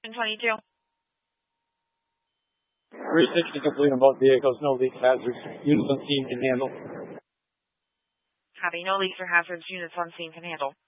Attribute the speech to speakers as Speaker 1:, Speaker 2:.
Speaker 1: 22.
Speaker 2: 360 complete on both vehicles. No leaks, hazards. Units on scene can handle.
Speaker 1: Copy. No leaks or hazards. Units on scene can handle.